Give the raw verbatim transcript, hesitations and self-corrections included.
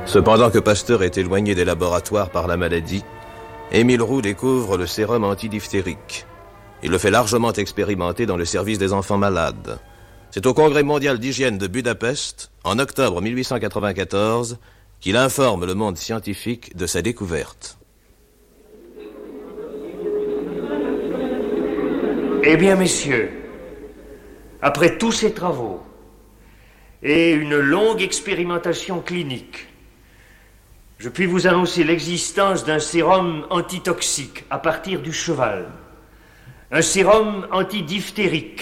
Cependant que Pasteur est éloigné des laboratoires par la maladie, Émile Roux découvre le sérum antidiphtérique. Il le fait largement expérimenter dans le service des enfants malades. C'est au Congrès mondial d'hygiène de Budapest, en octobre mille huit cent quatre-vingt-quatorze, qu'il informe le monde scientifique de sa découverte. Eh bien, messieurs, après tous ces travaux et une longue expérimentation clinique, je puis vous annoncer l'existence d'un sérum antitoxique à partir du cheval, un sérum antidiphtérique